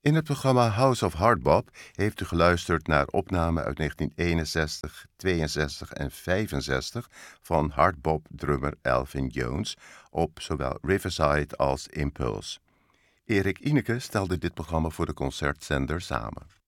In het programma House of Hardbop heeft u geluisterd naar opnamen uit 1961, 62 en 65 van hardbop-drummer Elvin Jones op zowel Riverside als Impulse. Erik Ineke stelde dit programma voor de concertzender samen.